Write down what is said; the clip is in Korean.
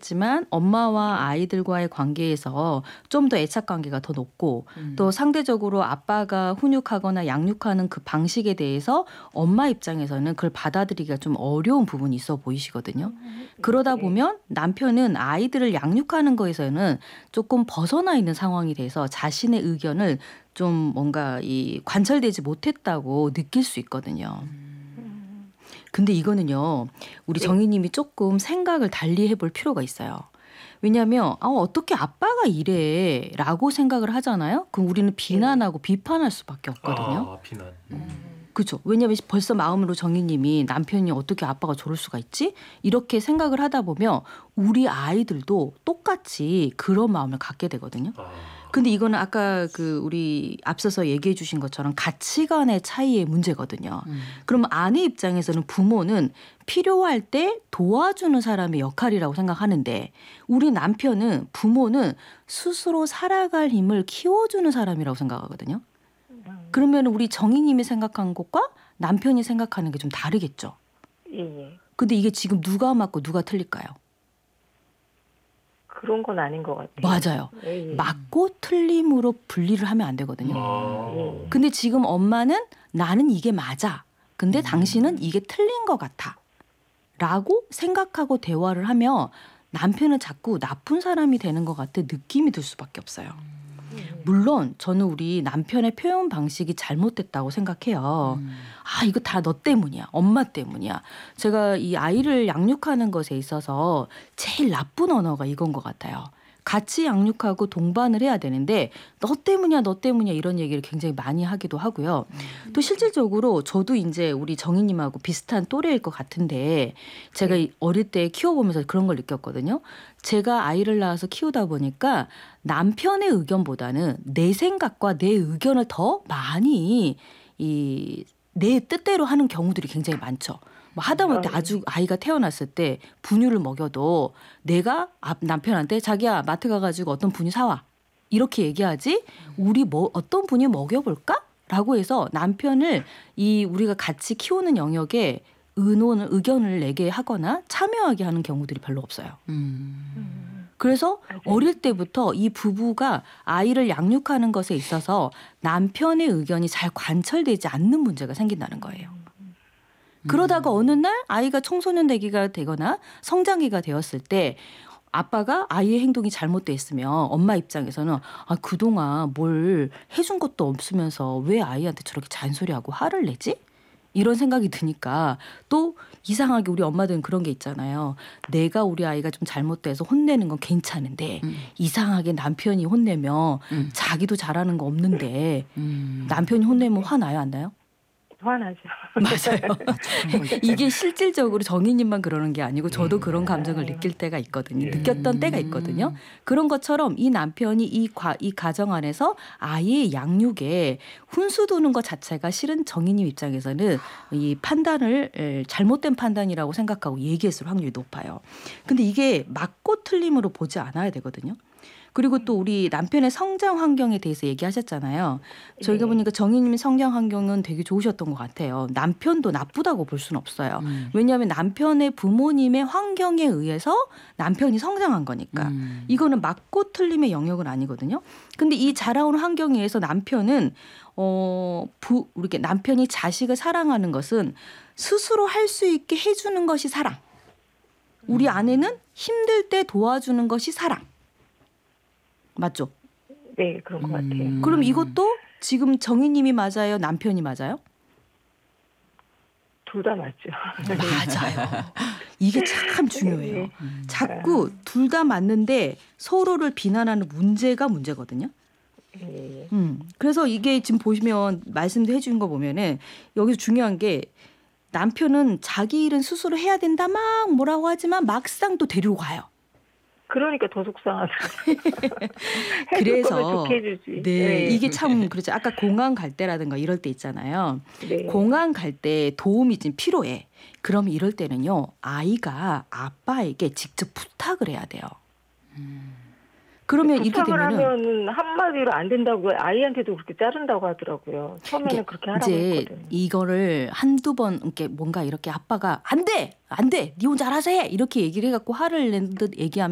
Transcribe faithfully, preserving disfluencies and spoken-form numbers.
얘기했지만 엄마와 아이들과의 관계에서 좀 더 애착 관계가 더 높고 음. 또 상대적으로 아빠가 훈육하거나 양육하는 그 방식에 대해서 엄마 입장에서는 그걸 받아들이기가 좀 어려운 부분이 있어 보이시거든요. 그러다 보면 남편은 아이들을 양육하는 거에서는 조금 벗어나 있는 상황이 돼서 자신의 의견을 좀 뭔가 이 관철되지 못했다고 느낄 수 있거든요. 근데 이거는요, 우리 네. 정희님이 조금 생각을 달리 해볼 필요가 있어요. 왜냐하면 아, 어떻게 아빠가 이래 라고 생각을 하잖아요. 그럼 우리는 비난하고 비판할 수밖에 없거든요. 아, 비난. 그렇죠. 왜냐하면 벌써 마음으로 정희님이 남편이 어떻게 아빠가 저럴 수가 있지? 이렇게 생각을 하다 보면 우리 아이들도 똑같이 그런 마음을 갖게 되거든요. 아, 근데 이거는 아까 그 우리 앞서서 얘기해 주신 것처럼 가치관의 차이의 문제거든요. 음. 그럼 아내 입장에서는 부모는 필요할 때 도와주는 사람의 역할이라고 생각하는데 우리 남편은 부모는 스스로 살아갈 힘을 키워주는 사람이라고 생각하거든요. 그러면 우리 정희님이 생각한 것과 남편이 생각하는 게 좀 다르겠죠. 예, 예. 근데 이게 지금 누가 맞고 누가 틀릴까요? 그런 건 아닌 것 같아요. 맞아요. 예, 예. 맞고 틀림으로 분리를 하면 안 되거든요. 아. 예. 근데 지금 엄마는 나는 이게 맞아. 근데 음. 당신은 이게 틀린 것 같아. 라고 생각하고 대화를 하면 남편은 자꾸 나쁜 사람이 되는 것 같은 느낌이 들 수밖에 없어요. 물론 저는 우리 남편의 표현 방식이 잘못됐다고 생각해요. 음. 아, 이거 다 너 때문이야. 엄마 때문이야. 제가 이 아이를 양육하는 것에 있어서 제일 나쁜 언어가 이건 것 같아요. 같이 양육하고 동반을 해야 되는데 너 때문이야 너 때문이야 이런 얘기를 굉장히 많이 하기도 하고요. 또 실질적으로 저도 이제 우리 정희님하고 비슷한 또래일 것 같은데 제가 이 어릴 때 키워보면서 그런 걸 느꼈거든요. 제가 아이를 낳아서 키우다 보니까 남편의 의견보다는 내 생각과 내 의견을 더 많이 이 내 뜻대로 하는 경우들이 굉장히 많죠. 뭐 하다못해 아주 아이가 태어났을 때 분유를 먹여도 내가 남편한테 자기야 마트 가가지고 어떤 분유 사와 이렇게 얘기하지 우리 뭐 어떤 분유 먹여볼까? 라고 해서 남편을 이 우리가 같이 키우는 영역에 의논을 의견을 내게 하거나 참여하게 하는 경우들이 별로 없어요. 음. 그래서 어릴 때부터 이 부부가 아이를 양육하는 것에 있어서 남편의 의견이 잘 관철되지 않는 문제가 생긴다는 거예요. 그러다가 어느 날 아이가 청소년 되기가 되거나 성장기가 되었을 때 아빠가 아이의 행동이 잘못돼 있으면 엄마 입장에서는 아, 그동안 뭘 해준 것도 없으면서 왜 아이한테 저렇게 잔소리하고 화를 내지? 이런 생각이 드니까 또 이상하게 우리 엄마들은 그런 게 있잖아요. 내가 우리 아이가 좀 잘못돼서 혼내는 건 괜찮은데 음. 이상하게 남편이 혼내면 음. 자기도 잘하는 거 없는데 음. 남편이 혼내면 화나요 안 나요? 화나죠. 맞아요. 이게 실질적으로 정희님만 그러는 게 아니고 저도 그런 감정을 느낄 때가 있거든요. 느꼈던 때가 있거든요. 그런 것처럼 이 남편이 이, 과, 이 가정 안에서 아이의 양육에 훈수 두는 것 자체가 실은 정희님 입장에서는 이 판단을 에, 잘못된 판단이라고 생각하고 얘기했을 확률이 높아요. 근데 이게 맞고 틀림으로 보지 않아야 되거든요. 그리고 또 우리 남편의 성장 환경에 대해서 얘기하셨잖아요. 저희가 네. 보니까 정희님의 성장 환경은 되게 좋으셨던 것 같아요. 남편도 나쁘다고 볼 수는 없어요. 음. 왜냐하면 남편의 부모님의 환경에 의해서 남편이 성장한 거니까. 음. 이거는 맞고 틀림의 영역은 아니거든요. 근데 이 자라온 환경에 의해서 남편은 어, 부, 이렇게 남편이 자식을 사랑하는 것은 스스로 할 수 있게 해주는 것이 사랑. 우리 아내는 힘들 때 도와주는 것이 사랑. 맞죠? 네, 그런 것 같아요. 음. 그럼 이것도 지금 정희님이 맞아요? 남편이 맞아요? 둘 다 맞죠. 맞아요. 이게 참 중요해요. 네. 자꾸 둘 다 맞는데 서로를 비난하는 문제가 문제거든요. 예. 음. 그래서 이게 지금 보시면 말씀도 해준 거 보면은 여기서 중요한 게 남편은 자기 일은 스스로 해야 된다 막 뭐라고 하지만 막상 또 데리고 가요. 그러니까 더 속상하다. 그래서 좋게 해주지. 네, 네. 이게 참 그렇죠. 아까 공항 갈 때라든가 이럴 때 있잖아요. 네. 공항 갈 때 도움이 좀 필요해. 그럼 이럴 때는요. 아이가 아빠에게 직접 부탁을 해야 돼요. 그러면 이렇게 부탁을 되면은 하면은 한마디로 안 된다고 아이한테도 그렇게 자른다고 하더라고요. 처음에는 그렇게 하라고 이제 했거든요. 이거를 한두 번 이렇게 뭔가 이렇게 아빠가 안 돼! 안 돼! 니 혼자 알아서 해! 이렇게 얘기를 해갖고 화를 낸 듯 얘기하면